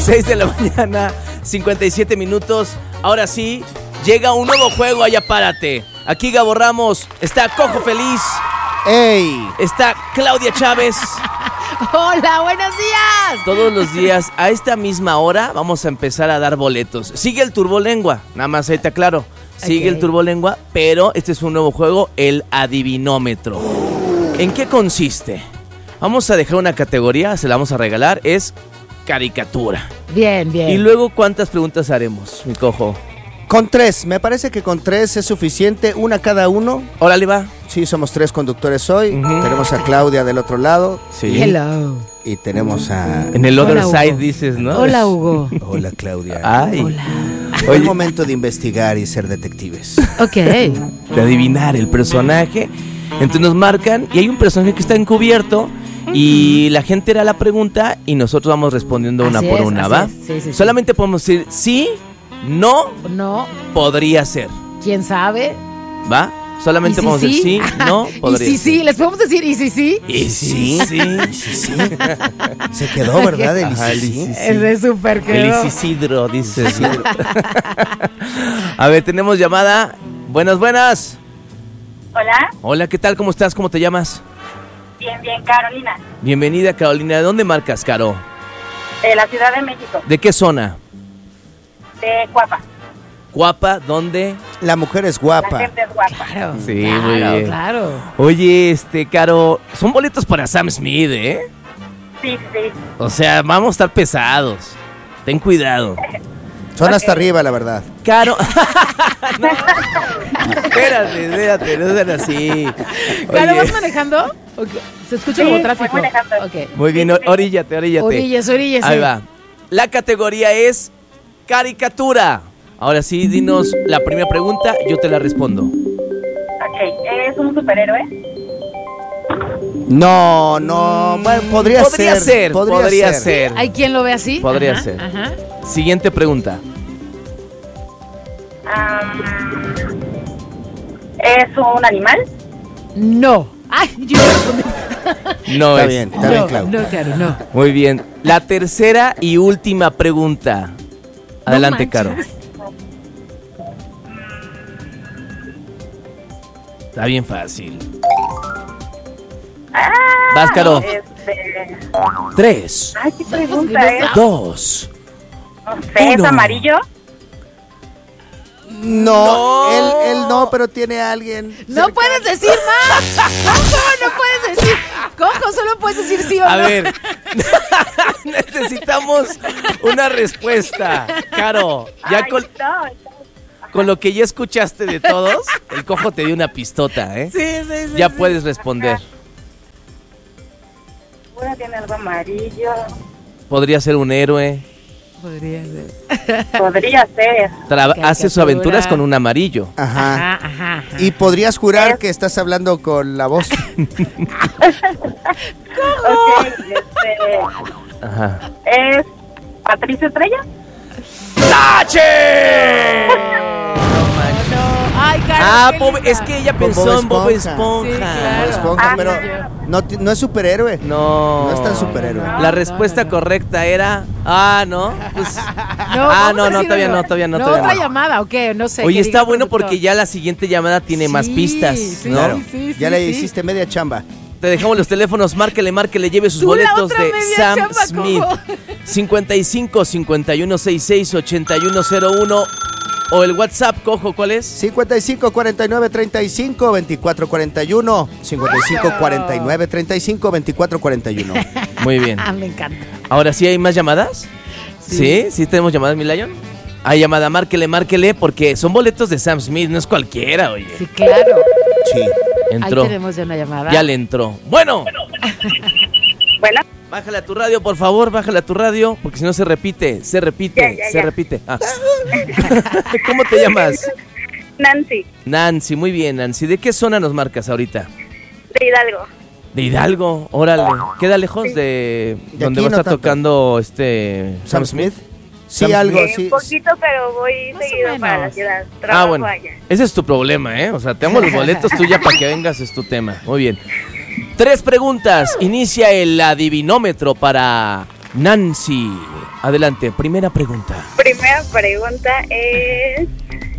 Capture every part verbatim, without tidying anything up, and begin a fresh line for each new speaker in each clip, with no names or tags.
seis de la mañana, cincuenta y siete minutos. Ahora sí, llega un nuevo juego, allá párate. Aquí Gabo Ramos, está Cojo Feliz.
¡Ey!
Está Claudia Chávez.
Hola, buenos días.
Todos los días, a esta misma hora, vamos a empezar a dar boletos. Sigue el turbolengua, nada más ahí te aclaro. Sigue okay. el turbolengua, pero este es un nuevo juego, el adivinómetro. ¿En qué consiste? Vamos a dejar una categoría, se la vamos a regalar, es caricatura.
Bien, bien.
Y luego, ¿cuántas preguntas haremos, mi cojo?
Con tres, me parece que con tres es suficiente, una cada uno.
Órale, va.
Sí, somos tres conductores hoy. Uh-huh. Tenemos a Claudia del otro lado.
Sí.
Hello.
Y tenemos a...
En el other Hola, side Hugo. Dices, ¿no?
Hola, Hugo.
Hola, Claudia.
Ay.
Hola.
Hoy es momento de investigar y ser detectives.
Ok.
De adivinar el personaje. Entonces nos marcan y hay un personaje que está encubierto. Y la gente hará la pregunta y nosotros vamos respondiendo una
así
por
es,
una, ¿va?
Sí, sí,
Solamente sí. podemos decir sí, no,
no,
podría ser.
¿Quién sabe?
¿Va? Solamente
si
podemos
sí?
decir sí, no, podría
¿Y si
ser.
sí? ¿Les podemos decir y si sí?
¿Y sí?
Sí, sí, sí. Se quedó, ¿verdad? El
Ajá, el
sí.
sí, sí.
Ese súper quedó.
El Isidro, dice. A ver, tenemos llamada. Buenas, buenas.
Hola.
Hola, ¿qué tal? ¿Cómo estás? ¿Cómo te llamas?
Bien, bien, Carolina.
Bienvenida, Carolina. ¿De dónde marcas, Caro?
De la Ciudad de México.
¿De qué zona?
De Cuapa.
¿Cuapa? ¿Dónde?
La mujer es guapa.
La gente es guapa.
Claro,
sí,
claro,
muy bien.
claro.
Oye, este, Caro, son boletos para Sam Smith, ¿eh?
Sí, sí.
O sea, vamos a estar pesados. Ten cuidado.
Son
okay.
hasta arriba, la verdad.
Caro. No. Espérate, espérate, no sean así.
Caro, ¿vas manejando? Okay. ¿Se escucha
sí,
como tráfico?
Voy manejando.
Okay.
Muy bien, oríllate, oríllate.
Orillas, orillas.
Ahí va. La categoría es caricatura. Ahora sí, dinos la primera pregunta, yo te la respondo.
Ok, ¿es un superhéroe?
No, no, bueno, podría,
podría ser,
ser.
Podría, podría ser. ser.
¿Hay quien lo ve así?
Podría
ajá,
ser.
Ajá.
Siguiente pregunta.
Um, ¿Es un animal?
No. Ay, yo respondí.
No
está
es.
bien, está
no,
bien, Clau.
No, claro, no.
Muy bien. La tercera y última pregunta. Adelante, no Caro. Está bien fácil.
Ah,
Vas, Caro.
Este...
Tres.
Ay, qué pregunta es.
Dos.
No sé, ¿es amarillo?
No,
no.
Él, él no, pero tiene a alguien.
No
cercano.
puedes decir más. Cojo, no puedes decir. Cojo, solo puedes decir sí o
a
no.
A ver, necesitamos una respuesta, Caro. Ya
Ay,
con,
no.
con lo que ya escuchaste de todos, el cojo te dio una pistota, ¿eh?
Sí, sí, sí.
Ya
sí.
puedes responder.
Bueno, tiene algo amarillo.
Podría ser un héroe.
Podría ser.
Podría ser.
Tra- hace sus aventuras con un amarillo.
Ajá.
Ajá, ajá, ajá.
Y podrías jurar
es...
que estás hablando con la voz.
Ok, este...
Ajá.
¿Es Patricio Estrella?
¡Tache!
Ay, Caro,
Ah,
qué
Bob,
linda.
es que ella
Con
pensó
Bob
en Bob
Esponja.
Esponja.
Sí, claro.
Bob Esponja,
Ah,
pero no, no es superhéroe.
No.
No es tan superhéroe.
No,
La respuesta
no, no.
correcta era... Ah, ¿no? Pues,
No,
ah,
vamos
no,
a
no,
decir
todavía
algo.
no, todavía no,
No,
todavía
otra
no.
llamada, ¿o qué? No sé.
Oye,
que
está
diga
bueno
productor.
porque ya la siguiente llamada tiene más
Sí,
pistas,
sí,
¿no?
Claro,
sí,
ya
sí,
le
sí.
hiciste media chamba.
Te dejamos los teléfonos, márquele, márquele, lleve sus
Tú la
boletos
otra
de
media
Sam
chamba,
Smith.
¿cómo?
cincuenta y cinco, cincuenta y uno, sesenta y seis, ochenta y uno cero uno. O el WhatsApp, cojo, ¿cuál es?
cincuenta y cinco, cuarenta y nueve, treinta y cinco, veinticuatro cuarenta y uno. cincuenta y cinco, cuarenta y nueve, treinta y cinco, veinticuatro cuarenta y uno.
Muy bien.
Ah, me encanta.
Ahora sí hay más llamadas. ¿Sí? ¿Sí? ¿Sí tenemos llamadas, mi Lion? Hay llamada, márquele, márquele, porque son boletos de Sam Smith, no es cualquiera, oye.
Sí, claro.
Sí.
Entró.
Ahí tenemos ya una llamada.
Ya le entró. Bueno.
Bueno.
Bájale a tu radio, por favor, bájale a tu radio, porque si no se repite, se repite,
Ya, ya,
se
ya.
repite. Ah. ¿Cómo te llamas?
Nancy,
Nancy, muy bien, Nancy. ¿De qué zona nos marcas ahorita?
de Hidalgo.
De Hidalgo, órale. ¿Queda lejos de,
De
donde
aquí
va a
no
estar
tanto.
tocando este
Sam
Sam Smith?
Sí,
Sam
algo,
Eh,
sí.
un poquito, pero voy
Más o
seguido
menos.
para la ciudad.
Ah,
Trabajo
bueno.
allá.
Ese es tu problema, ¿eh? O sea, te damos los boletos tú ya para que vengas, es tu tema. Muy bien. Tres preguntas. Inicia el adivinómetro para Nancy, adelante, primera pregunta.
Primera pregunta es...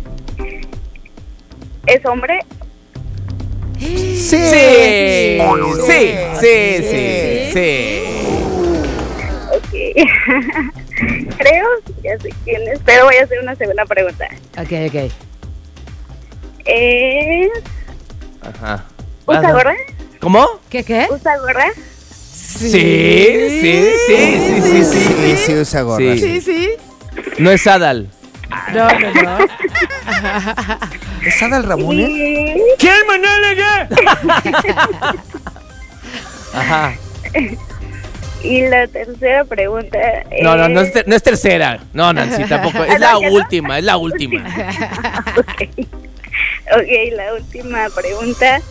¿Es hombre?
Sí.
Sí, sí, sí, sí, sí.
Ok. Creo, ya sé quién es, pero voy a hacer una segunda pregunta.
Ok, ok.
¿Es...
Ajá.
¿Usa
Ajá.
gorra?
¿Cómo?
¿Qué, qué?
¿Usa gorra?
Sí, sí, sí, sí, sí, sí.
Sí, sí usa gorra.
Sí.
Sí, sí.
No es Adal.
No, no, no.
¿Es Adal Ramones?
Y...
¿Quién Ajá.
y la tercera pregunta es...
No, no, no es, ter- no es tercera. No, Nancy, tampoco. Es la última, es la última.
Ok. Ok, la última pregunta.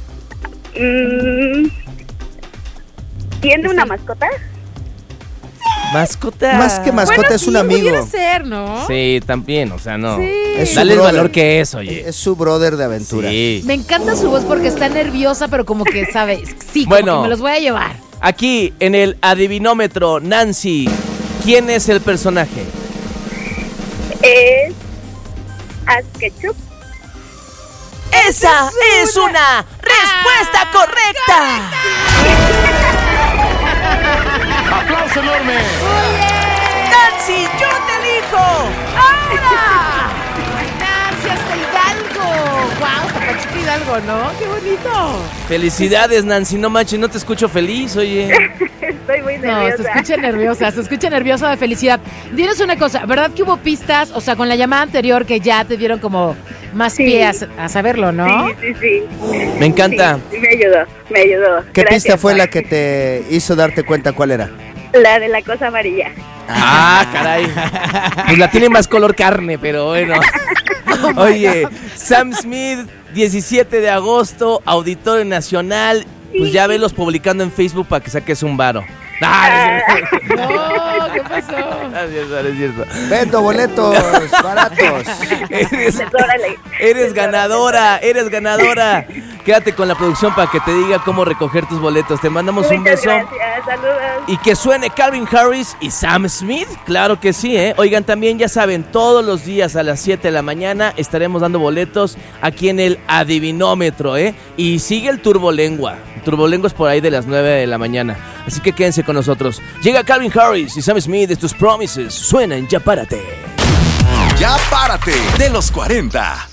Mm, ¿Tiene una mascota?
Mascota.
Más que mascota
Bueno,
es
sí,
un amigo.
pudiera ser, ¿no?
Sí, también, o sea, no.
Sí.
Es su
Dale el
brother.
valor que es, oye.
Es su brother de aventura.
Sí.
Me encanta su voz porque está nerviosa, pero como que sabe, sí, como
Bueno.
que me los voy a llevar.
Aquí, en el adivinómetro, Nancy, ¿quién es el personaje?
Es... ¿As Ketchup?
¡Esa es una respuesta correcta!
¡Aplauso enorme!
¡Nancy, yo te elijo!
¡Ahora! ¡Nancy hasta Hidalgo! ¡Wow! Zapachito Hidalgo, ¿no? ¡Qué bonito!
Felicidades, Nancy, no manches, no te escucho feliz, oye.
Estoy muy
No,
nerviosa.
se escucha nerviosa, se escucha nerviosa de felicidad. Dinos una cosa, ¿verdad que hubo pistas? O sea, con la llamada anterior que ya te dieron como más
Sí.
pie a, a saberlo, ¿no?
Sí, sí, sí.
Me encanta.
Sí, me ayudó, me ayudó.
¿Qué
Gracias,
pista fue
Juan.
la que te hizo darte cuenta cuál era?
La de la cosa amarilla.
Ah, caray. Pues la tiene más color carne, pero bueno. Oye, Sam Smith, diecisiete de agosto, Auditorio Nacional. Pues ya velos publicando en Facebook para que saques un varo. Ah, no es cierto.
No, ¿qué pasó?
No es cierto, no es cierto.
Vendo boletos baratos.
Eres,
Órale.
eres ganadora, eres ganadora. Quédate con la producción para que te diga cómo recoger tus boletos. Te mandamos un
Muchas
beso.
gracias, saludos.
Y que suene Calvin Harris y Sam Smith. Claro que sí, ¿eh? Oigan, también ya saben, todos los días a las siete de la mañana estaremos dando boletos aquí en el Adivinómetro, ¿eh? Y sigue el Turbolengua. El Turbolengua es por ahí de las nueve de la mañana. Así que quédense con nosotros. Llega Calvin Harris y Sam Smith de tus Promises. Suenan Ya Párate.
Ya párate de los cuarenta.